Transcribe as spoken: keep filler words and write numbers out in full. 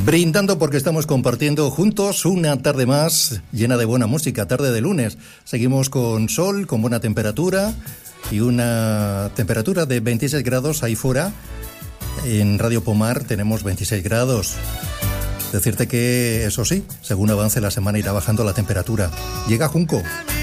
Brindando porque estamos compartiendo juntos una tarde más llena de buena música, tarde de lunes. Seguimos con sol, con buena temperatura y una temperatura de veintiséis grados ahí fuera. En Radio Pomar tenemos veintiséis grados. Decirte que, eso sí, según avance la semana irá bajando la temperatura. Llega Junco.